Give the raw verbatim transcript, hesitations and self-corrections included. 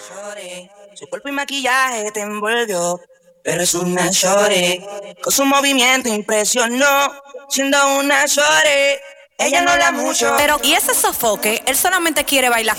shorty. Su cuerpo y maquillaje te envolvió, pero es una shorty. Con su movimiento impresionó, siendo una shorty. Ella no habla mucho, Pero, ¿y ese sofoque? Él solamente quiere bailar